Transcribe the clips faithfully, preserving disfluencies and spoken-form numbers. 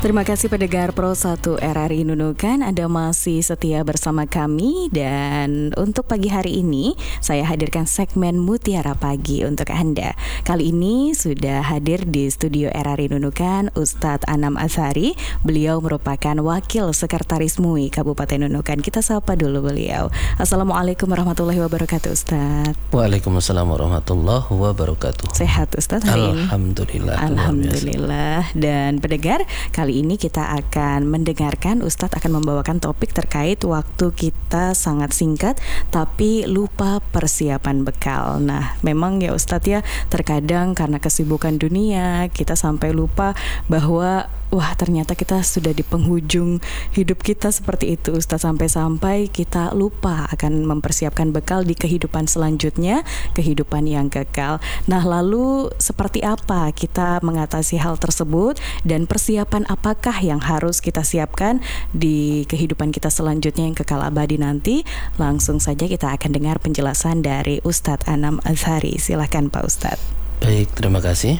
Terima kasih pendengar Pro satu R R I Nunukan, Anda masih setia bersama kami. Dan untuk pagi hari ini saya hadirkan segmen Mutiara Pagi untuk Anda. Kali ini sudah hadir di studio R R I Nunukan Ustadz Anam Azhari. Beliau merupakan Wakil Sekretaris M U I Kabupaten Nunukan. Kita sapa dulu beliau. Assalamualaikum warahmatullahi wabarakatuh, Ustadz. Waalaikumsalam warahmatullahi wabarakatuh. Sehat Ustadz hari ini? Alhamdulillah. Alhamdulillah. Dan pendengar, kali ini kita akan mendengarkan Ustadz akan membawakan topik terkait waktu kita sangat singkat tapi lupa persiapan bekal. Nah, memang ya Ustadz ya, terkadang karena kesibukan dunia kita sampai lupa bahwa wah ternyata kita sudah di penghujung hidup kita seperti itu Ustadz, sampai-sampai kita lupa akan mempersiapkan bekal di kehidupan selanjutnya, kehidupan yang kekal. Nah, lalu seperti apa kita mengatasi hal tersebut dan persiapan apakah yang harus kita siapkan di kehidupan kita selanjutnya yang kekal abadi nanti? Langsung saja kita akan dengar penjelasan dari Ustadz Anam Azhari. Silakan Pak Ustadz. Baik, terima kasih.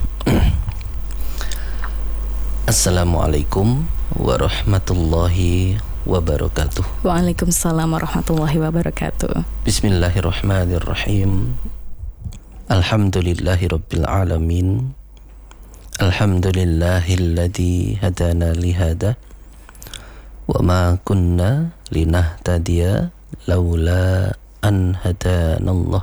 Assalamualaikum warahmatullahi wabarakatuh. Waalaikumsalam warahmatullahi wabarakatuh. Bismillahirrahmanirrahim. Alhamdulillahi rabbil alamin. Alhamdulillahilladzi hadana lihada wa ma kunna linahtadiya laula an hadanallah.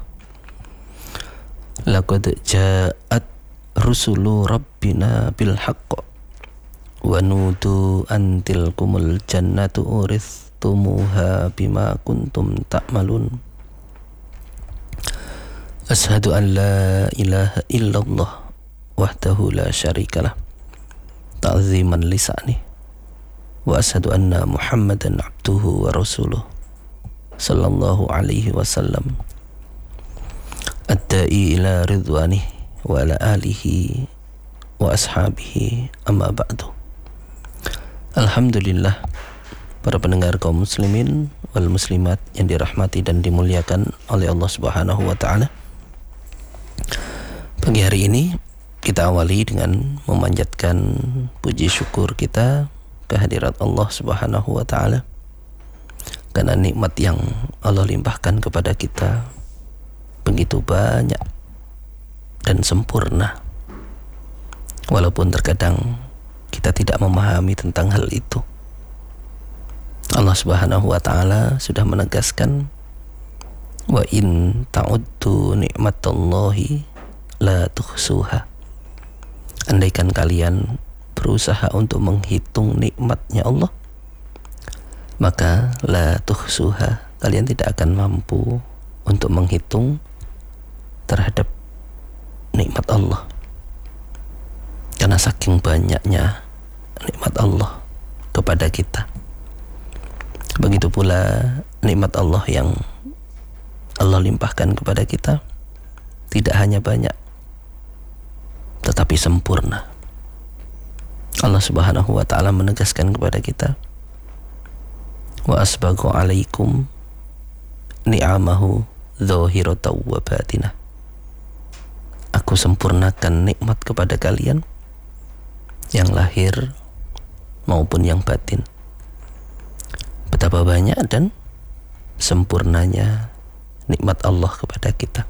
Laqad ja'at rusulu rabbina bil haqq wa nudu an tilkumul jannatu uristumuha bima kuntum ta'malun. Ashhadu an la ilaha illallah wahdahu la syarikalah ta'ziman lisani wa ashhadu anna Muhammadan abduhu wa rasuluh sallallahu alaihi wasallam ad-da'i ila ridwanih wa ala alihi wa ashabihi amma ba'du. Alhamdulillah, para pendengar kaum muslimin wal muslimat yang dirahmati dan dimuliakan oleh Allah Subhanahu wa taala. Pagi hari ini kita awali dengan memanjatkan puji syukur kita kehadirat Allah Subhanahu wa taala karena nikmat yang Allah limpahkan kepada kita begitu banyak dan sempurna. Walaupun terkadang kita tidak memahami tentang hal itu. Allah Subhanahu wa taala sudah menegaskan, wa in ta'uddu ni'matallahi la tuhsuha. Andaikan kalian berusaha untuk menghitung nikmatnya Allah, maka la tuhsuha, kalian tidak akan mampu untuk menghitung terhadap nikmat Allah. Karena saking banyaknya nikmat Allah kepada kita. Begitu pula nikmat Allah yang Allah limpahkan kepada kita tidak hanya banyak tetapi sempurna. Allah Subhanahu wa taala menegaskan kepada kita, wa asbaghu alaikum ni'amahu dzahiratan wa batinah. Aku sempurnakan nikmat kepada kalian yang lahir maupun yang batin. Betapa banyak dan sempurnanya nikmat Allah kepada kita.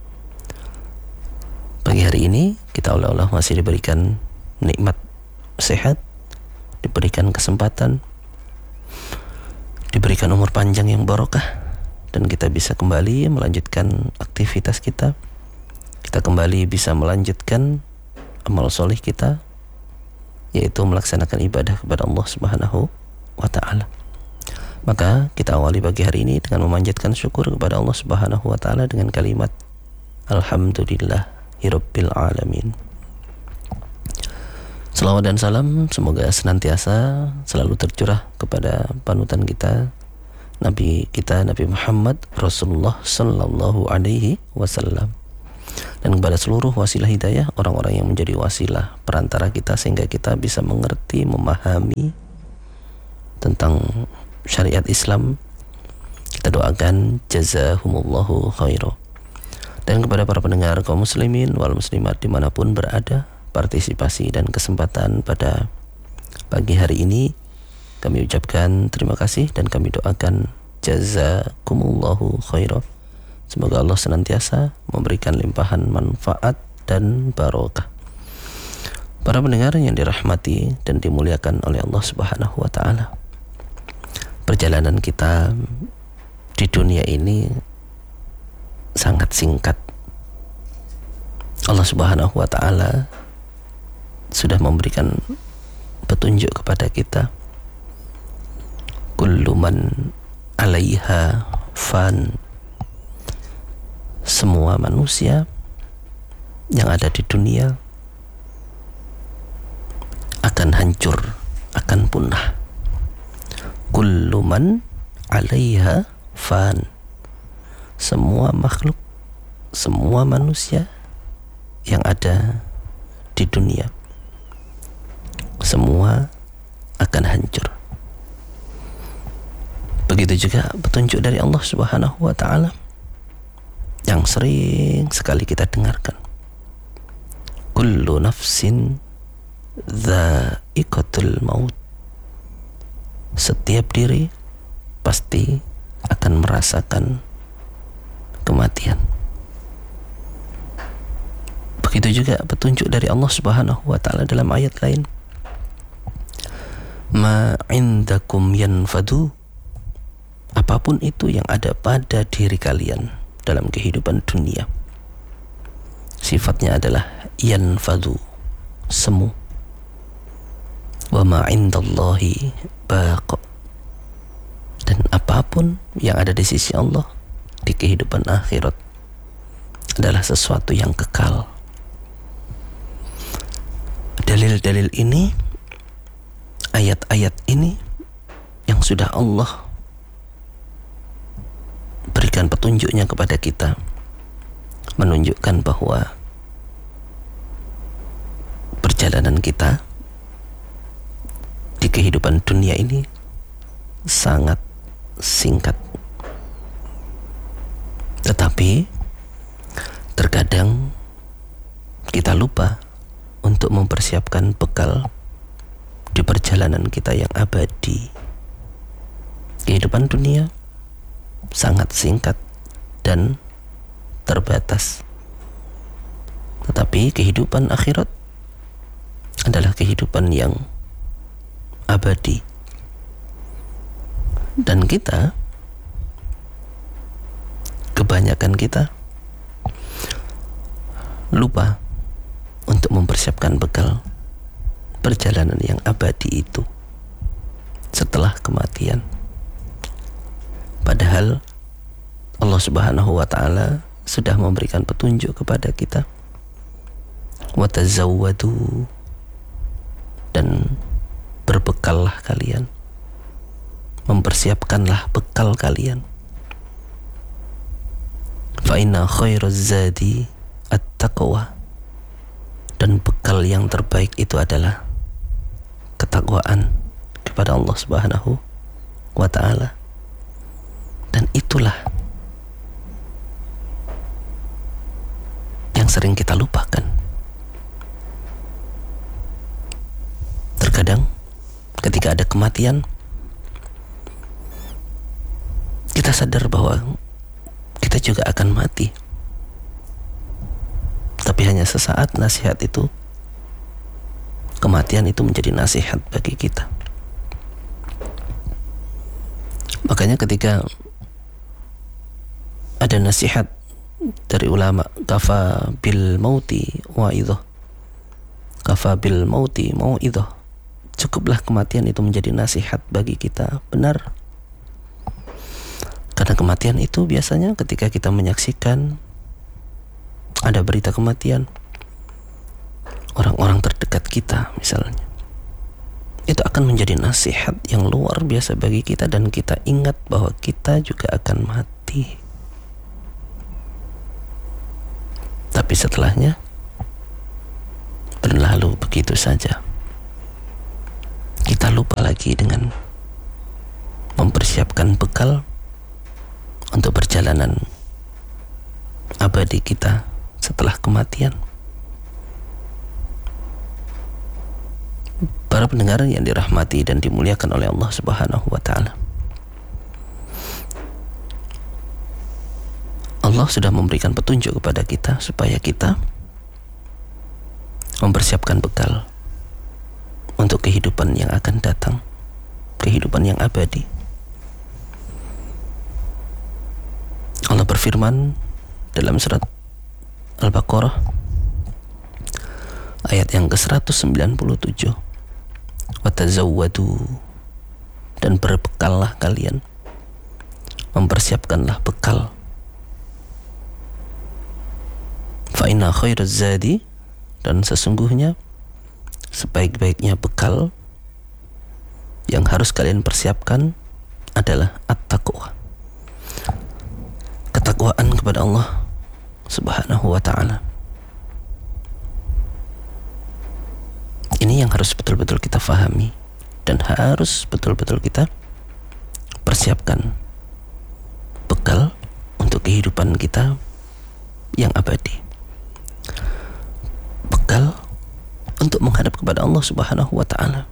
Pagi hari ini kita oleh Allah masih diberikan nikmat sehat, diberikan kesempatan, diberikan umur panjang yang barokah, dan kita bisa kembali melanjutkan aktivitas kita. Kita kembali bisa melanjutkan amal soleh kita, yaitu melaksanakan ibadah kepada Allah Subhanahu wa ta'ala. Maka kita awali pagi hari ini dengan memanjatkan syukur kepada Allah Subhanahu wa ta'ala dengan kalimat Alhamdulillahi rabbil alamin. Selawat dan salam semoga senantiasa selalu tercurah kepada panutan kita, Nabi kita Nabi Muhammad Rasulullah sallallahu alaihi wasallam, dan kepada seluruh wasilah hidayah, orang-orang yang menjadi wasilah perantara kita sehingga kita bisa mengerti, memahami tentang syariat Islam. Kita doakan jazahumullahu khairan. Dan kepada para pendengar kaum muslimin wal muslimat dimanapun berada, partisipasi dan kesempatan pada Pagi hari ini kami ucapkan terima kasih dan kami doakan jazakumullahu khairan. Semoga Allah senantiasa memberikan limpahan manfaat dan barokah. Para pendengar yang dirahmati dan dimuliakan oleh Allah Subhanahu wa taala. Perjalanan kita di dunia ini sangat singkat. Allah Subhanahu wa taala sudah memberikan petunjuk kepada kita. Kullu man 'alaiha fan. Semua manusia yang ada di dunia akan hancur, akan punah. Kullu man 'alaiha fan. Semua makhluk, semua manusia yang ada di dunia, semua akan hancur. Begitu juga petunjuk dari Allah Subhanahu wa taala yang sering sekali kita dengarkan. Kullu nafsin dha'iqatul maut. Setiap diri pasti akan merasakan kematian. Begitu juga petunjuk dari Allah Subhanahu wa taala dalam ayat lain. Ma 'indakum yanfadu. Apapun itu yang ada pada diri kalian dalam kehidupan dunia, sifatnya adalah yanfadu, semu. Wa ma 'indallahi baqa. Dan apapun yang ada di sisi Allah di kehidupan akhirat adalah sesuatu yang kekal. Dalil-dalil ini, ayat-ayat ini yang sudah Allah berikan petunjuknya kepada kita, menunjukkan bahwa perjalanan kita di kehidupan dunia ini sangat singkat. Tetapi terkadang kita lupa untuk mempersiapkan bekal di perjalanan kita yang abadi. Kehidupan dunia sangat singkat dan terbatas. Tetapi kehidupan akhirat adalah kehidupan yang abadi. Dan kita, kebanyakan kita lupa untuk mempersiapkan bekal perjalanan yang abadi itu setelah kematian. Padahal Allah Subhanahu wa taala sudah memberikan petunjuk kepada kita. Wa tazawwadu, dan berbekallah kalian, mempersiapkanlah bekal kalian. Fa inna khairaz zadi at-taqwa. Dan bekal yang terbaik itu adalah ketakwaan kepada Allah Subhanahu wa taala. Dan itulah yang sering kita lupakan. Terkadang ketika ada kematian, kita sadar bahwa kita juga akan mati. Tapi hanya sesaat nasihat itu, kematian itu menjadi nasihat bagi kita. Makanya ketika ada nasihat dari ulama, kafa bil mauti wa'idhah, kafa bil mauti mau'idhah, cukuplah kematian itu menjadi nasihat bagi kita. Benar, karena kematian itu biasanya ketika kita menyaksikan ada berita kematian orang-orang terdekat kita misalnya, itu akan menjadi nasihat yang luar biasa bagi kita, dan kita ingat bahwa kita juga akan mati. Tapi setelahnya berlalu begitu saja. Kita lupa lagi dengan mempersiapkan bekal untuk perjalanan abadi kita setelah kematian. Para pendengar yang dirahmati dan dimuliakan oleh Allah Subhanahu wa taala. Allah sudah memberikan petunjuk kepada kita supaya kita mempersiapkan bekal untuk kehidupan yang akan datang, kehidupan yang abadi. Allah berfirman dalam surat Al-Baqarah ayat yang ke seratus sembilan puluh tujuh, watazawwadu, dan berbekallah kalian, mempersiapkanlah bekal. Fa inna khairaz zadi, dan sesungguhnya sebaik-baiknya bekal yang harus kalian persiapkan adalah at-taqwa, ketakwaan kepada Allah Subhanahu wa ta'ala. Ini yang harus betul-betul kita fahami dan harus betul-betul kita persiapkan, bekal untuk kehidupan kita yang abadi, bekal untuk menghadap kepada Allah Subhanahu wa ta'ala.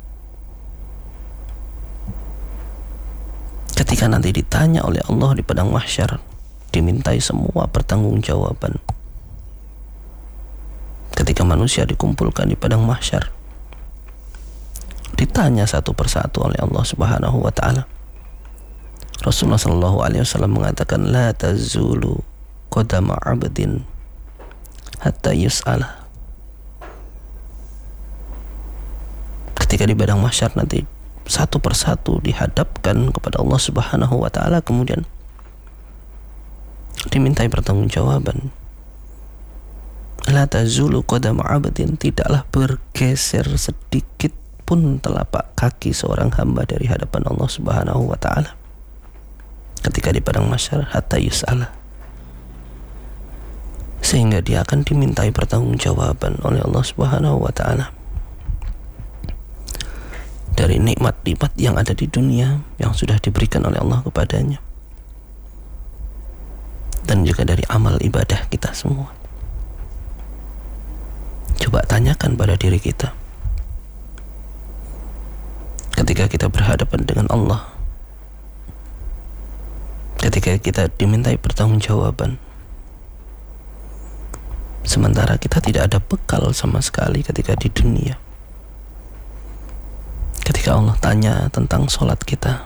Ketika nanti ditanya oleh Allah di padang mahsyar, dimintai semua pertanggungjawaban. Ketika manusia dikumpulkan di padang mahsyar, ditanya satu persatu oleh Allah Subhanahu wa ta'ala. Rasulullah sallallahu alaihi wasallam mengatakan, la tazulu qadama 'abdin hatta yus'ala. Ketika di padang mahsyar nanti satu persatu dihadapkan kepada Allah Subhanahu wa ta'ala, kemudian dimintai pertanggungjawaban. La tazulu qadama 'abdin, tidaklah bergeser sedikit pun telapak kaki seorang hamba dari hadapan Allah Subhanahu wa ta'ala ketika di padang mahsyar hatta yus'ala, sehingga dia akan dimintai pertanggungjawaban oleh Allah Subhanahu wa ta'ala dari nikmat-nikmat yang ada di dunia yang sudah diberikan oleh Allah kepadanya, dan juga dari amal ibadah kita semua. Coba tanyakan pada diri kita, ketika kita berhadapan dengan Allah, ketika kita dimintai pertanggungjawaban, sementara kita tidak ada bekal sama sekali ketika di dunia. Ketika Allah tanya tentang sholat kita,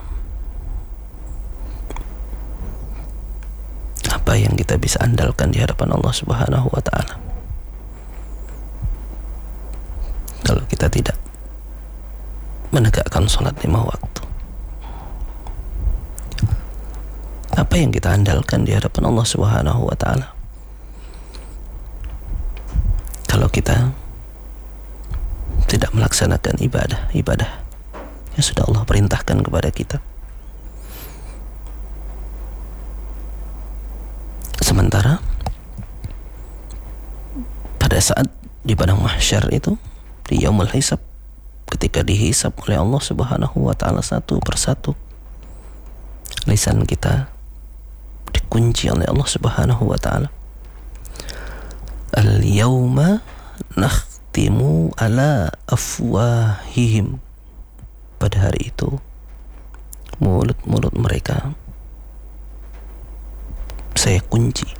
apa yang kita bisa andalkan di hadapan Allah Subhanahu wa ta'ala? Kalau kita tidak menegakkan sholat lima waktu, apa yang kita andalkan di hadapan Allah Subhanahu wa ta'ala? Kalau kita tidak melaksanakan ibadah-ibadah yang sudah Allah perintahkan kepada kita, sementara pada saat di padang mahsyar itu, di yaumul hisab, ketika dihisab oleh Allah Subhanahu wa ta'ala satu persatu, lisan kita dikunci oleh Allah Subhanahu wa ta'ala. Al-yawma nakhtimu ala afwahihim, pada hari itu mulut-mulut mereka saya kunci.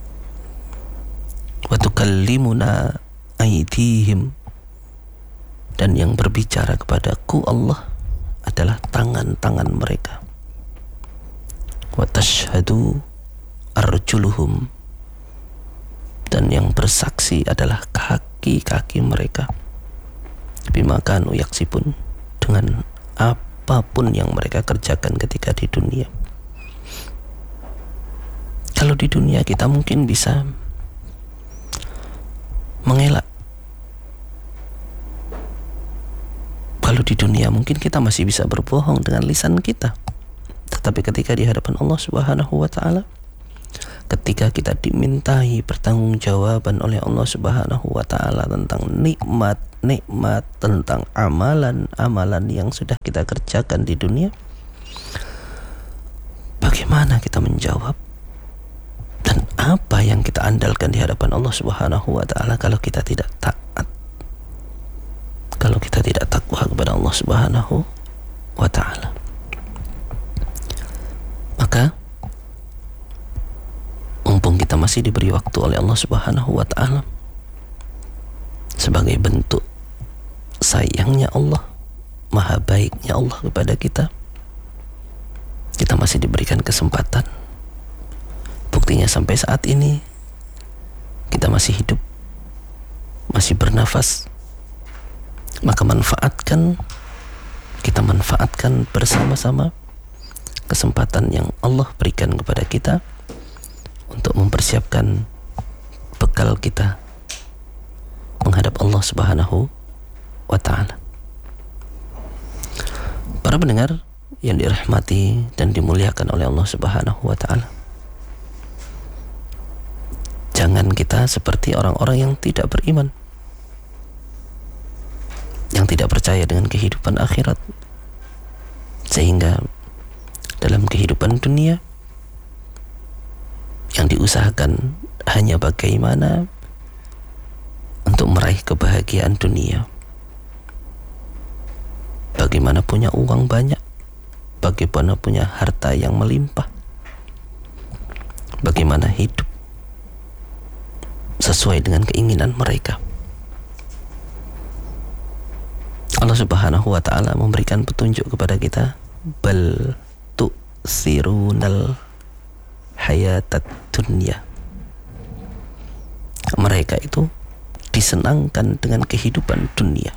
Wa tukallimuna aydihim, dan yang berbicara kepadaku Allah adalah tangan-tangan mereka. Wa tashhadu arjuluhum, dan yang bersaksi adalah kaki-kaki mereka. Bima kanu yaksibun, dengan apapun yang mereka kerjakan ketika di dunia. Kalau di dunia kita mungkin bisa mengelak, kalau di dunia mungkin kita masih bisa berbohong dengan lisan kita, tetapi ketika di hadapan Allah Subhanahu wa ta'ala, ketika kita dimintai pertanggungjawaban oleh Allah Subhanahu wa ta'ala tentang nikmat-nikmat, tentang amalan-amalan yang sudah kita kerjakan di dunia, bagaimana kita menjawab? Dan apa yang kita andalkan di hadapan Allah Subhanahu wa ta'ala kalau kita tidak taat, kalau kita tidak takwa kepada Allah Subhanahu wa ta'ala. Maka mumpung kita masih diberi waktu oleh Allah Subhanahu wa ta'ala, sebagai bentuk sayangnya Allah, maha baiknya Allah kepada kita, kita masih diberikan kesempatan. Buktinya sampai saat ini kita masih hidup, masih bernafas. Maka manfaatkan, kita manfaatkan bersama-sama kesempatan yang Allah berikan kepada kita untuk mempersiapkan bekal kita menghadap Allah Subhanahu wa ta'ala. Para pendengar yang dirahmati dan dimuliakan oleh Allah Subhanahu wa ta'ala, jangan kita seperti orang-orang yang tidak beriman, yang tidak percaya dengan kehidupan akhirat, sehingga dalam kehidupan dunia yang diusahakan hanya bagaimana untuk meraih kebahagiaan dunia, bagaimana punya uang banyak, bagaimana punya harta yang melimpah, bagaimana hidup sesuai dengan keinginan mereka. Allah Subhanahu wa ta'ala memberikan petunjuk kepada kita, bal tu'thirunal hayatat dunya. Mereka itu disenangkan dengan kehidupan dunia.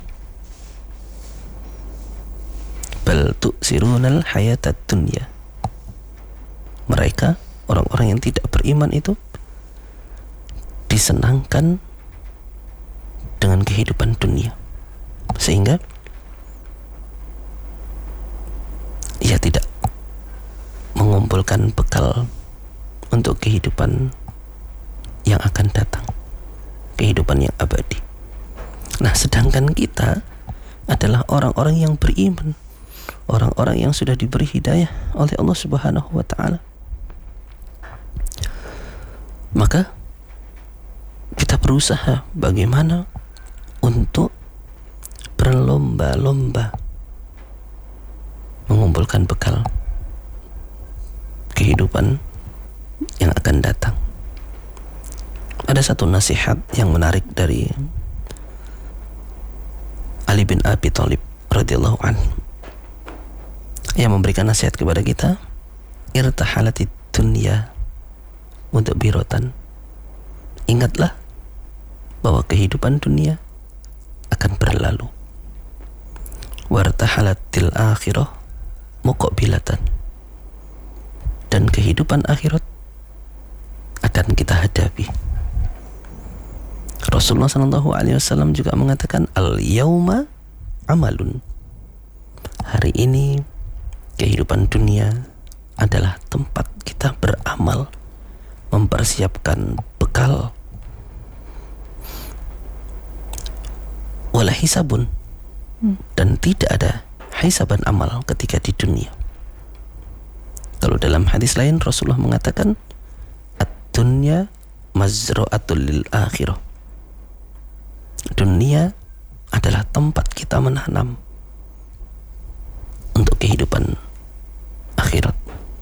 Bal tu'thirunal hayatat dunya. Mereka, orang-orang yang tidak beriman itu, disenangkan dengan kehidupan dunia, sehingga ia tidak mengumpulkan bekal untuk kehidupan yang akan datang, kehidupan yang abadi. Nah, sedangkan kita adalah orang-orang yang beriman, orang-orang yang sudah diberi hidayah oleh Allah Subhanahu wa ta'ala. Maka kita berusaha bagaimana untuk berlomba-lomba mengumpulkan bekal kehidupan yang akan datang. Ada satu nasihat yang menarik dari Ali bin Abi Thalib radhiyallahu anhu, yang memberikan nasihat kepada kita, irtahalatid dunya mudbiratan. Ingatlah bahwa kehidupan dunia akan berlalu. Wartahalatil akhirah muqabilatan. Dan kehidupan akhirat akan kita hadapi. Rasulullah sallallahu alaihi wasallam juga mengatakan, al-yauma amalun. Hari ini kehidupan dunia adalah tempat kita beramal, mempersiapkan bekal. Wala hisabun, dan tidak ada hisaban amal ketika di dunia. Kalau dalam hadis lain Rasulullah mengatakan, ad-dunya mazra'atul lil akhirah. Dunia adalah tempat kita menanam untuk kehidupan akhirat.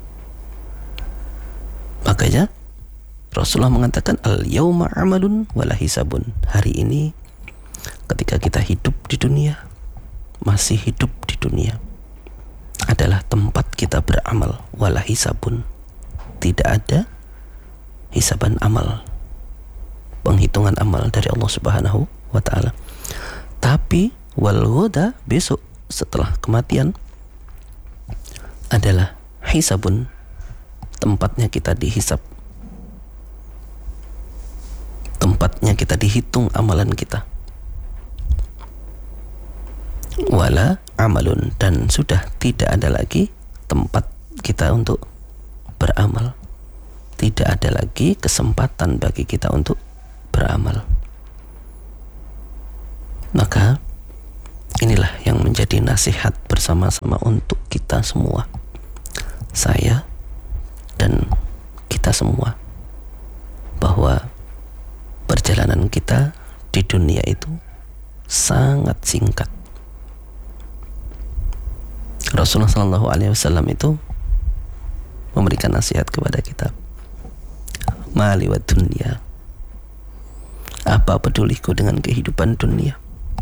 Makanya Rasulullah mengatakan, al-yauma amalun wala hisabun. Hari ini ketika kita hidup di dunia, masih hidup di dunia, adalah tempat kita beramal, wala hisabun. Tidak ada hisaban amal, penghitungan amal dari Allah Subhanahu wa ta'ala. Tapi wal ghoda, besok setelah kematian, adalah hisabun, tempatnya kita dihisab, tempatnya kita dihitung amalan kita. Wala amalun, dan sudah tidak ada lagi tempat kita untuk beramal, tidak ada lagi kesempatan bagi kita untuk beramal. Maka inilah yang menjadi nasihat bersama-sama untuk kita semua, saya dan kita semua, bahwa perjalanan kita di dunia itu sangat singkat. Rasulullah Shallallahu Alaihi Wasallam itu memberikan nasihat kepada kita, mali wa dunya, apa peduliku dengan kehidupan dunia.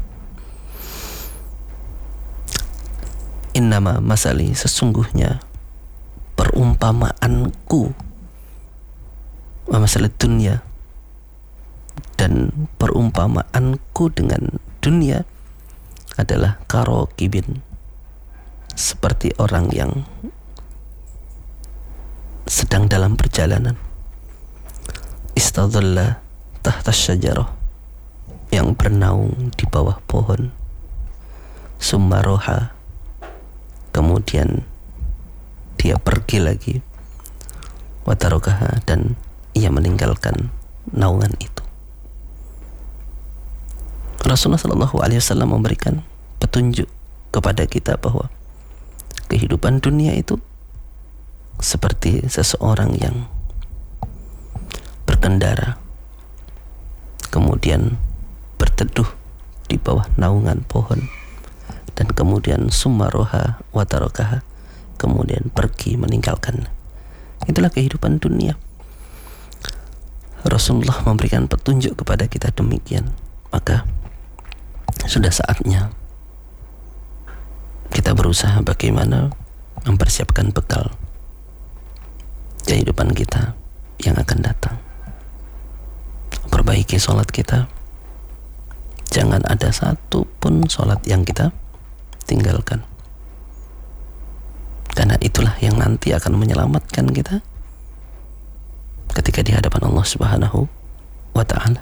Innama masali, sesungguhnya perumpamaanku, wa masalah dunia, dan perumpamaanku dengan dunia adalah karokibin, seperti orang yang sedang dalam perjalanan, istadhalla tahta syajarah, yang bernaung di bawah pohon, summa roha, kemudian dia pergi lagi, watarokaha, dan ia meninggalkan naungan itu. Rasulullah Shallallahu Alaihi Wasallam memberikan petunjuk kepada kita bahwa kehidupan dunia itu seperti seseorang yang berkendara, kemudian berteduh di bawah naungan pohon, dan kemudian sumaroha watarokaha, kemudian pergi meninggalkan. Itulah kehidupan dunia. Rasulullah memberikan petunjuk kepada kita demikian. Maka sudah saatnya kita berusaha bagaimana mempersiapkan bekal kehidupan kita yang akan datang. Perbaiki sholat kita, jangan ada satu pun sholat yang kita tinggalkan, karena itulah yang nanti akan menyelamatkan kita ketika di hadapan Allah Subhanahu wa Ta'ala.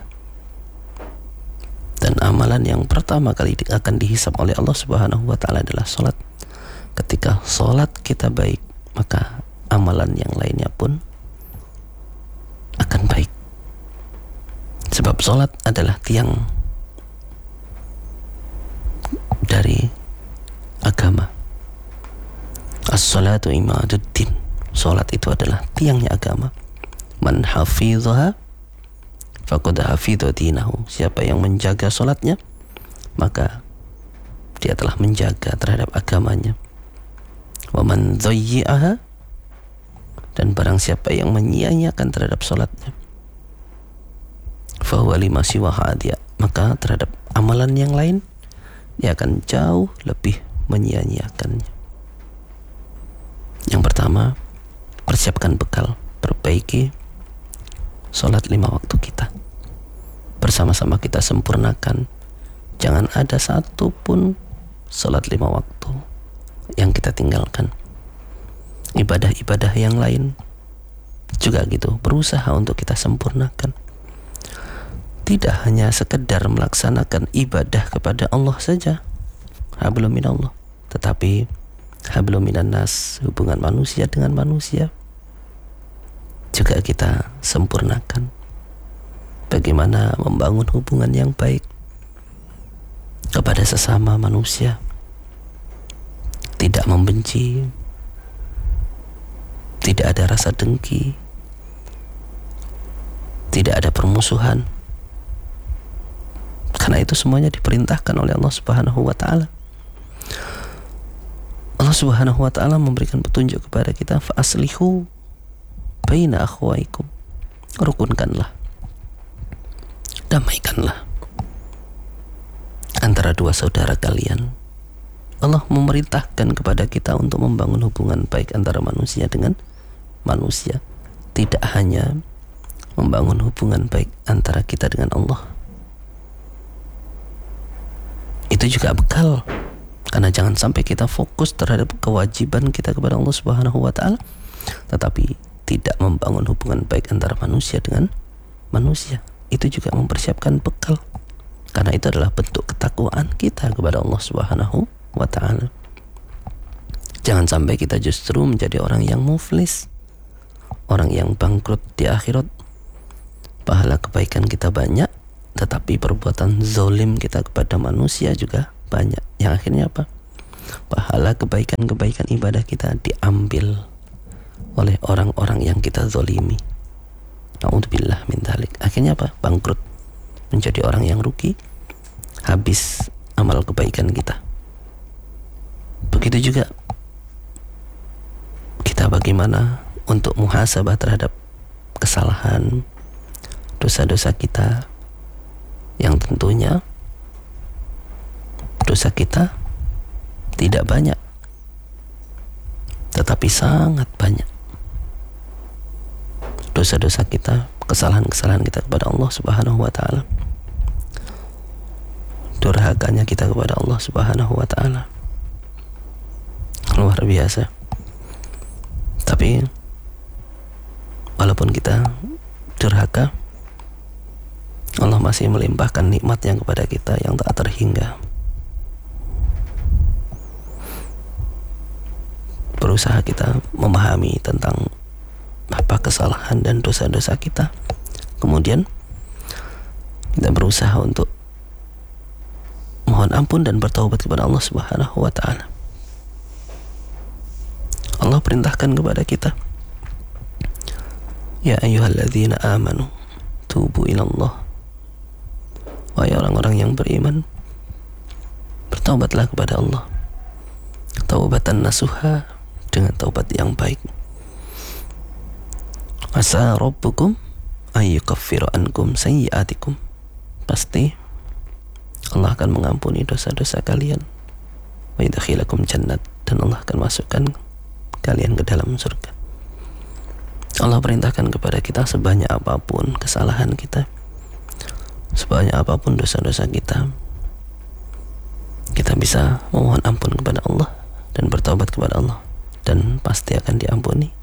Dan amalan yang pertama kali akan dihisab oleh Allah Subhanahu wa Ta'ala adalah sholat. Ketika sholat kita baik, maka amalan yang lainnya pun akan baik. Sebab sholat adalah tiang dari agama. As-salatu imaduddin. Sholat itu adalah tiangnya agama. Man hafidhaha faqad hafidha dinahu. Siapa yang menjaga sholatnya, maka dia telah menjaga terhadap agamanya. Wa man dhayyi'aha, dan barang siapa yang menyia-nyiakan terhadap sholatnya, fahuwa lima siwaha adya, maka terhadap amalan yang lain dia akan jauh lebih menyia-nyiakannya. Yang pertama, persiapkan bekal, perbaiki sholat lima waktu kita. Bersama-sama kita sempurnakan. Jangan ada satu pun sholat lima waktu yang kita tinggalkan. Ibadah-ibadah yang lain juga gitu, berusaha untuk kita sempurnakan. Tidak hanya sekedar melaksanakan ibadah kepada Allah saja, hablum minallah, tetapi hablum minan nas, hubungan manusia dengan manusia juga kita sempurnakan. Bagaimana membangun hubungan yang baik kepada sesama manusia, tidak membenci, tidak ada rasa dengki, tidak ada permusuhan, karena itu semuanya diperintahkan oleh Allah Subhanahu wa Ta'ala. Allah Subhanahu wa Ta'ala memberikan petunjuk kepada kita, fa aslihu baina akhwaikum, rukunkanlah, damaikanlah antara dua saudara kalian. Allah memerintahkan kepada kita untuk membangun hubungan baik antara manusia dengan manusia, tidak hanya membangun hubungan baik antara kita dengan Allah. Itu juga bekal, karena jangan sampai kita fokus terhadap kewajiban kita kepada Allah Subhanahu wa Ta'ala, tetapi tidak membangun hubungan baik antara manusia dengan manusia. Itu juga mempersiapkan bekal, karena itu adalah bentuk ketakwaan kita kepada Allah Subhanahu wa Ta'ala. Jangan sampai kita justru menjadi orang yang muflis, orang yang bangkrut di akhirat. Pahala kebaikan kita banyak, tetapi perbuatan zalim kita kepada manusia juga banyak. Yang akhirnya apa? Pahala kebaikan-kebaikan ibadah kita diambil oleh orang-orang yang kita zalimi. Na'udzubillah min dzalik. Akhirnya apa? Bangkrut, menjadi orang yang rugi, habis amal kebaikan kita. Begitu juga bagaimana untuk muhasabah terhadap kesalahan, dosa-dosa kita, yang tentunya dosa kita tidak banyak, tetapi sangat banyak. Dosa-dosa kita, kesalahan-kesalahan kita kepada Allah Subhanahu wa ta'ala, durhakanya kita kepada Allah Subhanahu wa ta'ala, luar biasa. Tapi walaupun kita durhaka, Allah masih melimpahkan nikmatnya kepada kita yang tak terhingga. Berusaha kita memahami tentang apa kesalahan dan dosa-dosa kita, kemudian kita berusaha untuk mohon ampun dan bertaubat kepada Allah Subhanahu wa ta'ala. Allah perintahkan kepada kita, ya ayyuhalladzina amanu tubu ilallah, wahai orang-orang yang beriman, bertaubatlah kepada Allah, taubatan nasuha, dengan taubat yang baik. Asa rabbukum ayyukaffiru ankum sayyi'atikum, pasti Allah akan mengampuni dosa-dosa kalian, wa yudkhilakum jannat, dan Allah akan masukkan kalian ke dalam surga. Allah perintahkan kepada kita, sebanyak apapun kesalahan kita, sebanyak apapun dosa-dosa kita, kita bisa memohon ampun kepada Allah dan bertaubat kepada Allah, dan pasti akan diampuni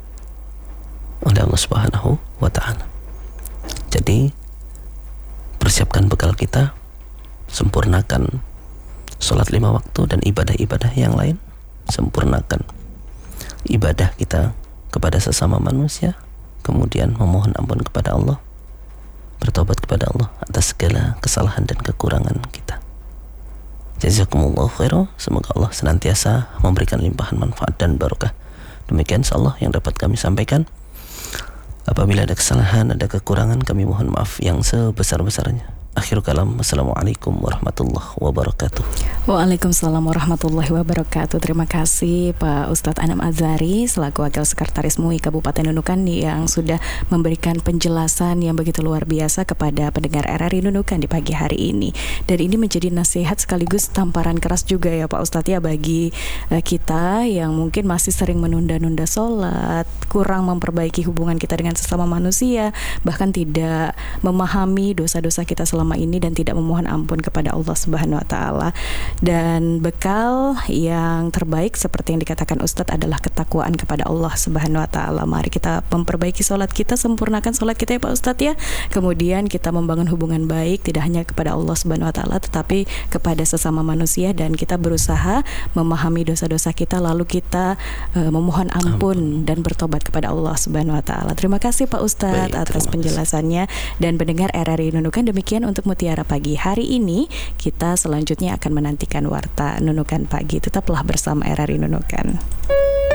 oleh Allah Subhanahu wa ta'ala. Jadi persiapkan bekal kita, sempurnakan sholat lima waktu dan ibadah-ibadah yang lain, sempurnakan ibadah kita kepada sesama manusia, kemudian memohon ampun kepada Allah, bertobat kepada Allah atas segala kesalahan dan kekurangan kita. Jazakumullahu khairan. Semoga Allah senantiasa memberikan limpahan manfaat dan barokah. Demikian insyaallah yang dapat kami sampaikan. Apabila ada kesalahan, ada kekurangan, kami mohon maaf yang sebesar-besarnya. Akhir kalam, wassalamualaikum warahmatullahi wabarakatuh. Waalaikumsalam warahmatullahi wabarakatuh. Terima kasih Pak Ustadz Anam Azhari selaku Wakil Sekretaris M U I Kabupaten Nunukan yang sudah memberikan penjelasan yang begitu luar biasa kepada pendengar R R I Nunukan di pagi hari ini. Dan ini menjadi nasihat sekaligus tamparan keras juga ya Pak Ustadz ya, bagi uh, kita yang mungkin masih sering menunda-nunda sholat, kurang memperbaiki hubungan kita dengan sesama manusia, bahkan tidak memahami dosa-dosa kita selama selama ini dan tidak memohon ampun kepada Allah Subhanahu wa taala. Dan bekal yang terbaik seperti yang dikatakan Ustadz adalah ketakwaan kepada Allah Subhanahu wa taala. Mari kita memperbaiki sholat kita, sempurnakan sholat kita ya Pak Ustadz ya. Kemudian kita membangun hubungan baik tidak hanya kepada Allah Subhanahu wa taala tetapi kepada sesama manusia, dan kita berusaha memahami dosa-dosa kita lalu kita uh, memohon ampun dan bertobat kepada Allah Subhanahu wa taala. Terima kasih Pak Ustadz Baik, atas penjelasannya. Dan pendengar R R I Nunukan, demikian untuk Mutiara Pagi hari ini. Kita selanjutnya akan menantikan Warta Nunukan Pagi. Tetaplah bersama R R I Nunukan.